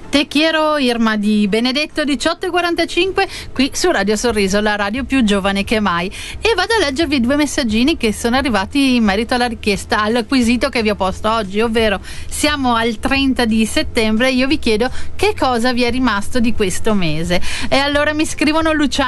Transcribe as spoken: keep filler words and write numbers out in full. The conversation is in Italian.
Te quiero Irma di Benedetto, diciotto e quarantacinque, qui su Radio Sorriso, la radio più giovane che mai. E vado a leggervi due messaggini che sono arrivati in merito alla richiesta, al quesito che vi ho posto oggi, ovvero siamo al trenta di settembre e io vi chiedo che cosa vi è rimasto di questo mese. E allora mi scrivono Luciano